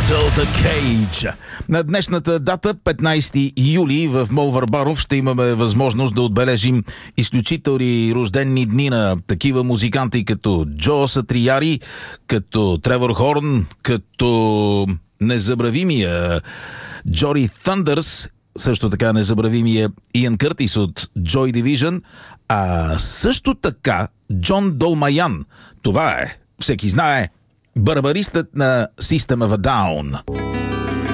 Battle the Cage. На днешната дата, 15 юли, в Мол Върбанов ще имаме възможност да отбележим изключителни рождени дни на такива музиканти като Джо Сатрияри, като Тревор Хорн, като незабравимия Джори Thunders, също така незабравимия Иан Къртис от Joy Division, а също така Джон Долмаян. Това е, всеки знае, барабаристът на System of a Down.